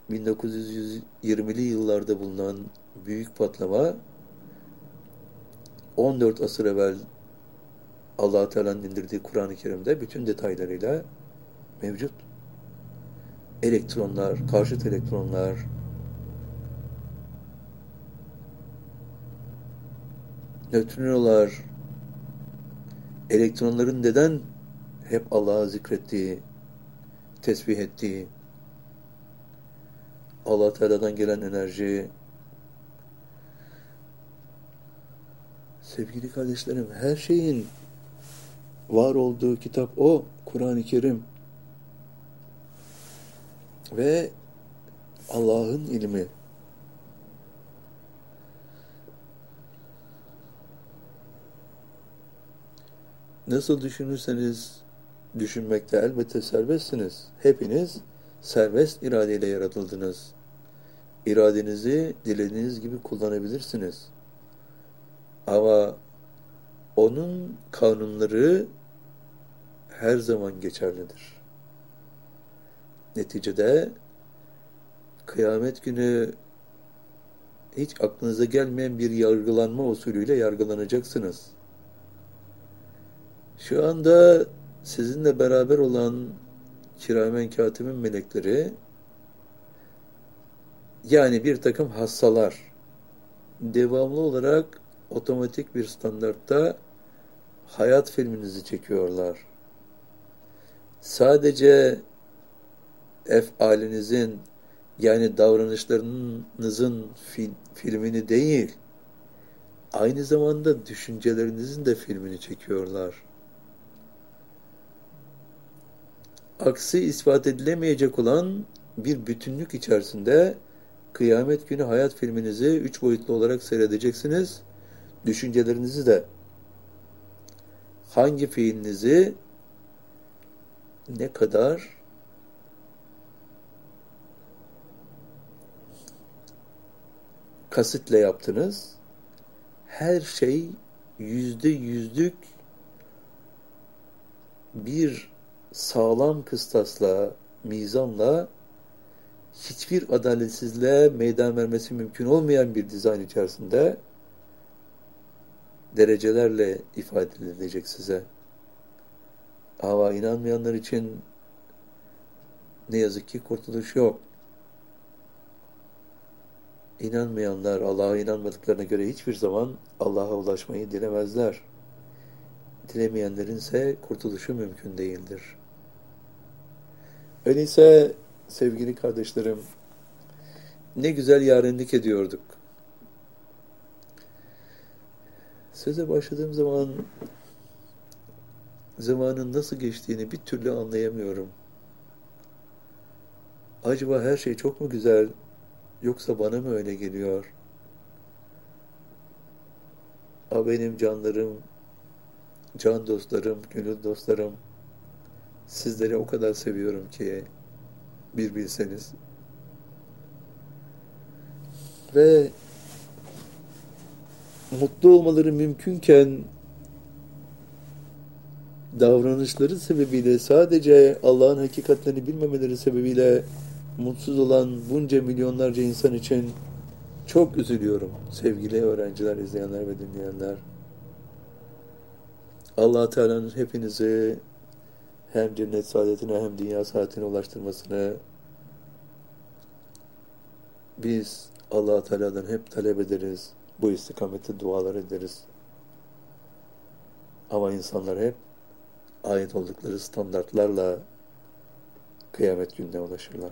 1920'li yıllarda bulunan büyük patlama 14 asır evvel Allah Teala'nın indirdiği Kur'an-ı Kerim'de bütün detaylarıyla mevcut. Elektronlar, karşıt elektronlar, nötrinolar, elektronların neden hep Allah'ı zikrettiği, tesbih ettiği, Allah Teala'dan gelen enerji. Sevgili kardeşlerim, her şeyin var olduğu kitap o, Kur'an-ı Kerim. Ve Allah'ın ilmi. Nasıl düşünürseniz düşünmekte elbette serbestsiniz. Hepiniz serbest iradeyle yaratıldınız. İradenizi dilediğiniz gibi kullanabilirsiniz. Ama onun kanunları her zaman geçerlidir. Neticede kıyamet günü hiç aklınıza gelmeyen bir yargılanma usulüyle yargılanacaksınız. Şu anda sizinle beraber olan kiramen katibin melekleri, yani bir takım hassalar, devamlı olarak otomatik bir standartta hayat filminizi çekiyorlar. Sadece efalinizin, yani davranışlarınızın filmini değil, aynı zamanda düşüncelerinizin de filmini çekiyorlar. Aksi ispat edilemeyecek olan bir bütünlük içerisinde kıyamet günü hayat filminizi 3 boyutlu olarak seyredeceksiniz. Düşüncelerinizi de, hangi fiilinizi ne kadar kasitle yaptınız, her şey %100'lük bir sağlam kıstasla, mizanla, hiçbir adaletsizliğe meydan vermesi mümkün olmayan bir dizayn içerisinde derecelerle ifade edilecek size. Ama inanmayanlar için ne yazık ki kurtuluş yok. İnanmayanlar, Allah'a inanmadıklarına göre hiçbir zaman Allah'a ulaşmayı dilemezler. Dilemeyenlerin ise kurtuluşu mümkün değildir. Öyleyse sevgili kardeşlerim, ne güzel yarenlik ediyorduk. Söze başladığım zaman zamanın nasıl geçtiğini bir türlü anlayamıyorum. Acaba her şey çok mu güzel, yoksa bana mı öyle geliyor? Benim canlarım, can dostlarım, gönül dostlarım, sizleri o kadar seviyorum ki bir bilseniz. Ve mutlu olmaları mümkünken davranışları sebebiyle, sadece Allah'ın hakikatlerini bilmemeleri sebebiyle mutsuz olan bunca milyonlarca insan için çok üzülüyorum sevgili öğrenciler, izleyenler ve dinleyenler. Allah Teala'nın hepinizi hem cennet saadetine hem dünya saadetine ulaştırmasını biz Allah Teala'dan hep talep ederiz. Bu istikamette dualar ederiz. Ama insanlar hep ait oldukları standartlarla kıyamet gününe ulaşırlar.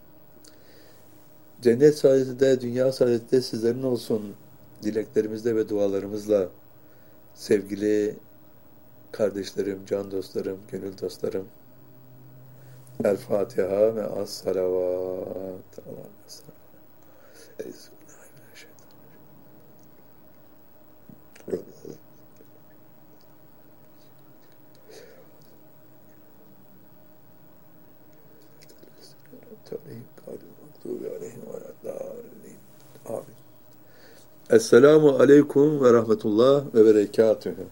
Cennet saadeti de dünya saadeti de sizlerin olsun dileklerimizle ve dualarımızla sevgili kardeşlerim, can dostlarım, gönül dostlarım. El Fatiha ve as salavat. Amin. Esselamu aleyküm ve rahmetullah ve berekatühü.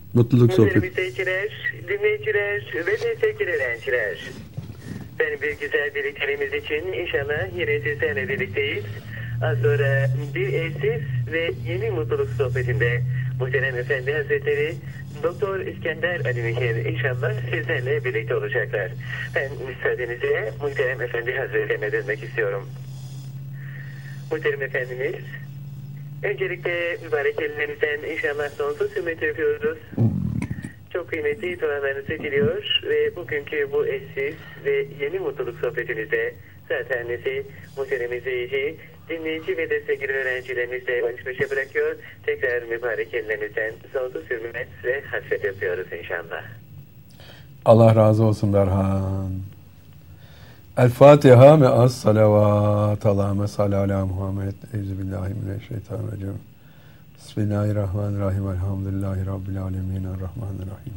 Mutluluk sohbeti. İzleyiciler, dinleyiciler ve sevgili öğrenciler. Ben bir güzel birliklerimiz için inşallah yine sizlerle birlikteyiz. Az sonra bir eşsiz ve yeni mutluluk sohbetinde Muhterem Efendi Hazretleri Doktor İskender Ali Mihir inşallah sizlerle birlikte olacaklar. Ben müsaadenizle Muhterem Efendi Hazretlerine dönmek istiyorum. Muhterem Efendimiz, öncelikle mübarek ellerinizden inşallah sonsuz hürmet yapıyoruz. Çok kıymetli dualarınızı diliyor ve bugünkü bu eşsiz ve yeni mutluluk sohbetimizde zaten sizi muhterem izleyici, dinleyici ve de sevgili öğrencilerimizle baş başa bırakıyor. Tekrar mübarek ellerinizden sonsuz hürmet ve hasret yapıyoruz inşallah. Allah razı olsun Berhan. El Fatiha me'as salavat. Allahümme salli ala Muhammed. Euzubillahimineşşeytanirracim. Bismillahirrahmanirrahim. Elhamdülillahi Rabbil alemin. Errahmanirrahim.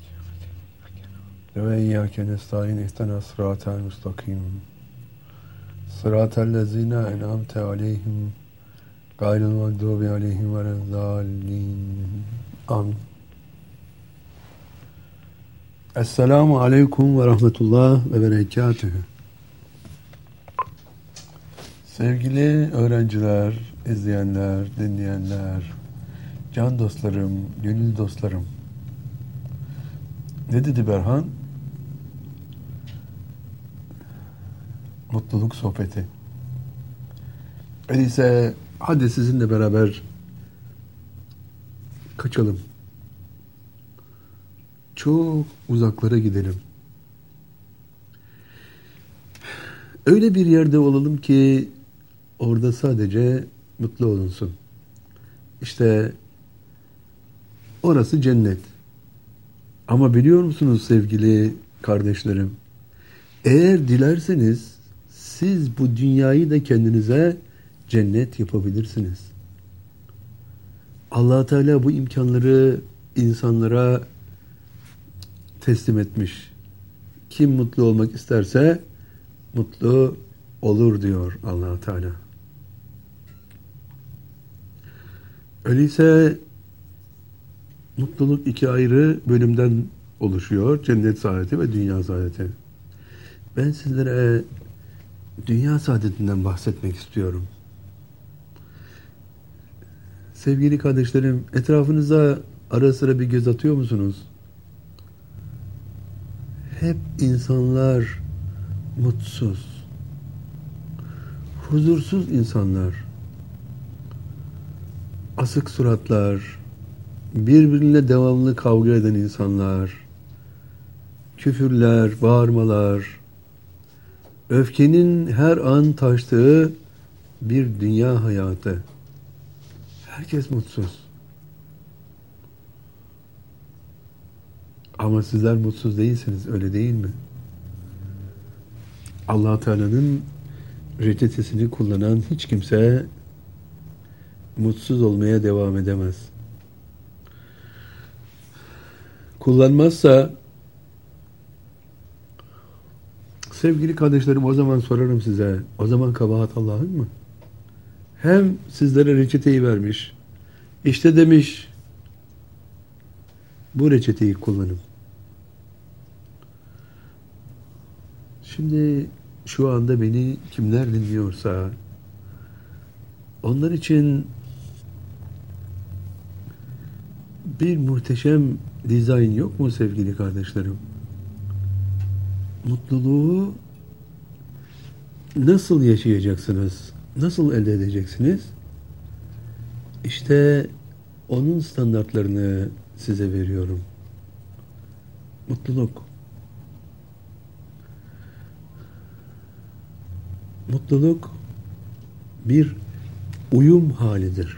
Ve iyyâke nestaîn ihdinas sıratal müstakîm. Sıratellezîne en'amte aleyhim gayril mağdûbi aleyhim velezzâllîn. Amin. Esselamu aleyküm ve rahmetullah ve berekatühü. Sevgili öğrenciler, izleyenler, dinleyenler, can dostlarım, gönül dostlarım. Ne dedi Berhan? Mutluluk sohbeti. Öyleyse hadi sizinle beraber kaçalım. Çok uzaklara gidelim. Öyle bir yerde olalım ki orada sadece mutlu olunsun. İşte orası cennet. Ama biliyor musunuz sevgili kardeşlerim? Eğer dilerseniz siz bu dünyayı da kendinize cennet yapabilirsiniz. Allah Teala bu imkanları insanlara teslim etmiş. Kim mutlu olmak isterse mutlu olur diyor Allah Teala. Öyleyse mutluluk iki ayrı bölümden oluşuyor. Cennet saadeti ve dünya saadeti. Ben sizlere dünya saadetinden bahsetmek istiyorum. Sevgili kardeşlerim, etrafınıza ara sıra bir göz atıyor musunuz? Hep insanlar mutsuz, huzursuz insanlar, asık suratlar, birbirine devamlı kavga eden insanlar, küfürler, bağırmalar, öfkenin her an taştığı bir dünya hayatı. Herkes mutsuz. Ama sizler mutsuz değilsiniz, öyle değil mi? Allah Teala'nın reçetesini kullanan hiç kimse mutsuz olmaya devam edemez. Kullanmazsa sevgili kardeşlerim, o zaman sorarım size, o zaman kabahat Allah'ın mı? Hem sizlere reçeteyi vermiş, işte demiş, bu reçeteyi kullanın. Şimdi şu anda beni kimler dinliyorsa, onlar için bir muhteşem dizayn yok mu sevgili kardeşlerim? Mutluluğu nasıl yaşayacaksınız? Nasıl elde edeceksiniz? İşte onun standartlarını size veriyorum. Mutluluk. Mutluluk bir uyum halidir.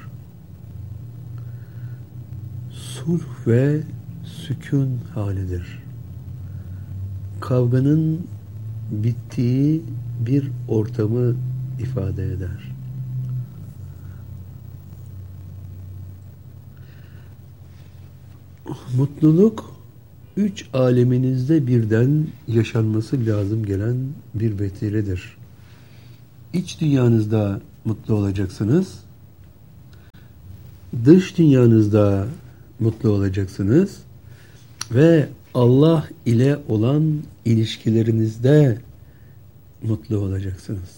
Sulh ve sükun halidir. Kavganın bittiği bir ortamı ifade eder. Mutluluk, üç aleminizde birden yaşanması lazım gelen bir vesiledir. İç dünyanızda mutlu olacaksınız. Dış dünyanızda mutlu olacaksınız ve Allah ile olan ilişkilerinizde mutlu olacaksınız.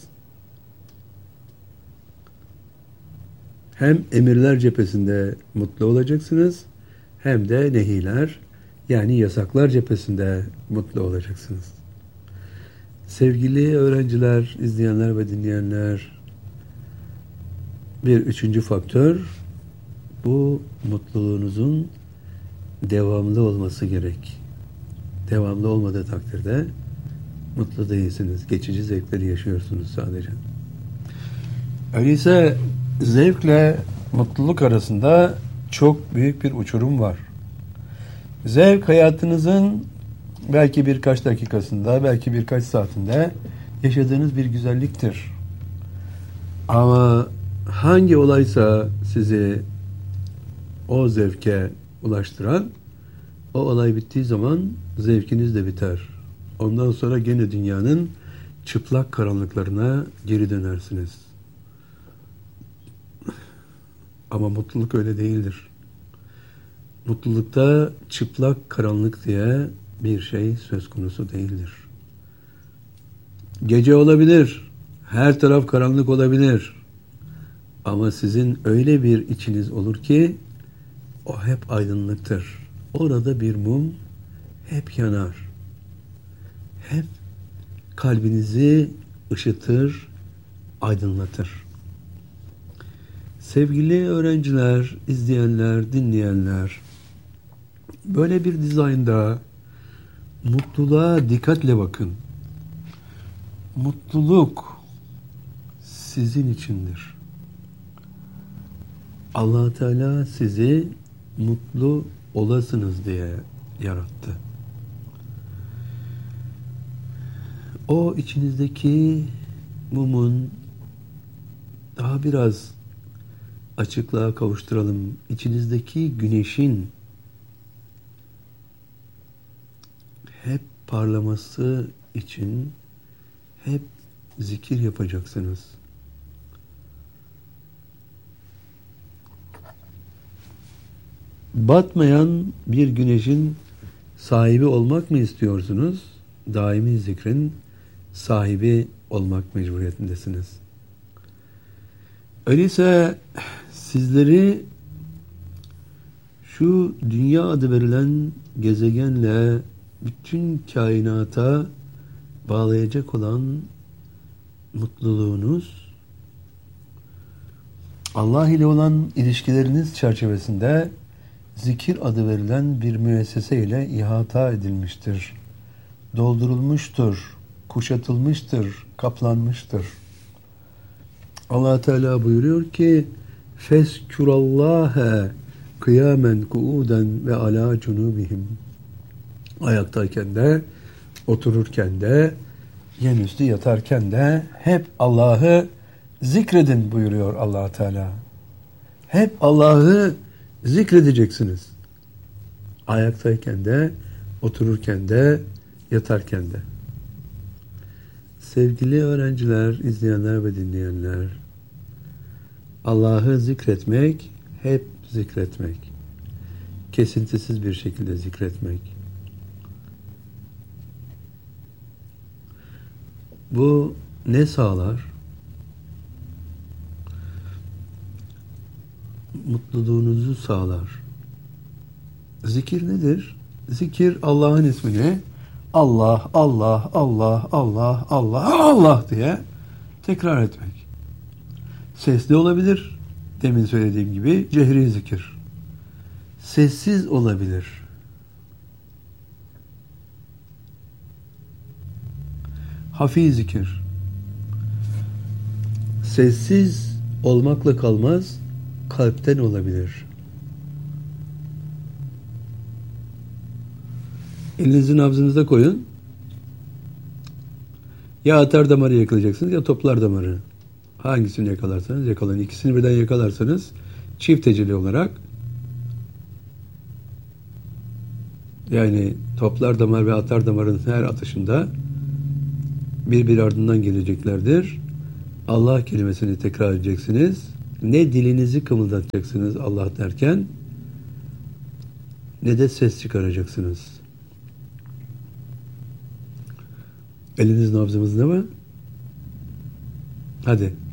Hem emirler cephesinde mutlu olacaksınız, hem de nehiler, yani yasaklar cephesinde mutlu olacaksınız. Sevgili öğrenciler, izleyenler ve dinleyenler, bir üçüncü faktör, bu mutluluğunuzun devamlı olması gerek. Devamlı olmadığı takdirde mutlu değilsiniz. Geçici zevkleri yaşıyorsunuz sadece. Öyleyse zevkle mutluluk arasında çok büyük bir uçurum var. Zevk hayatınızın belki birkaç dakikasında, belki birkaç saatinde yaşadığınız bir güzelliktir. Ama hangi olaysa sizi o zevke ulaştıran, o olay bittiği zaman zevkiniz de biter. Ondan sonra gene dünyanın çıplak karanlıklarına geri dönersiniz. Ama mutluluk öyle değildir. Mutlulukta çıplak karanlık diye bir şey söz konusu değildir. Gece olabilir, her taraf karanlık olabilir. Ama sizin öyle bir içiniz olur ki o hep aydınlıktır. Orada bir mum hep yanar. Hep kalbinizi ışıtır, aydınlatır. Sevgili öğrenciler, izleyenler, dinleyenler, böyle bir dizaynda mutluluğa dikkatle bakın. Mutluluk sizin içindir. Allah Teala sizi mutlu olasınız diye yarattı. O içinizdeki mumun daha biraz açıklığa kavuşturalım. İçinizdeki güneşin hep parlaması için hep zikir yapacaksınız. Batmayan bir güneşin sahibi olmak mı istiyorsunuz? Daimi zikrin sahibi olmak mecburiyetindesiniz. Öyleyse sizleri şu dünya adı verilen gezegenle bütün kainata bağlayacak olan mutluluğunuz, Allah ile olan ilişkileriniz çerçevesinde zikir adı verilen bir müessese ile ihata edilmiştir. Doldurulmuştur, kuşatılmıştır, kaplanmıştır. Allah Teala buyuruyor ki: "Feskurallaha kıyamen kuuden ve ala cunubihim." Ayaktayken de, otururken de, yenüstü yatarken de hep Allah'ı zikredin buyuruyor Allah Teala. Hep Allah'ı zikredeceksiniz. Ayaktayken de, otururken de, yatarken de. Sevgili öğrenciler, izleyenler ve dinleyenler, Allah'ı zikretmek, hep zikretmek. Kesintisiz bir şekilde zikretmek. Bu ne sağlar? Mutluluğunuzu sağlar. Zikir nedir? Zikir Allah'ın ismini Allah, Allah, Allah, Allah, Allah, Allah diye tekrar etmek. Sesli olabilir. Demin söylediğim gibi cehri zikir. Sessiz olabilir. Hafi zikir. Sessiz olmakla kalmaz, kalpten olabilir. Elinizi nabzınıza koyun. Ya atar damarı yakalayacaksınız ya toplar damarı. Hangisini yakalarsanız yakalayın. İkisini birden yakalarsanız çift tecelli olarak, yani toplar damar ve atar damarın her atışında birbiri ardından geleceklerdir. Allah kelimesini tekrar edeceksiniz. Ne dilinizi kımıldatacaksınız Allah derken, ne de ses çıkaracaksınız. Eliniz nabzımızda mı? Hadi.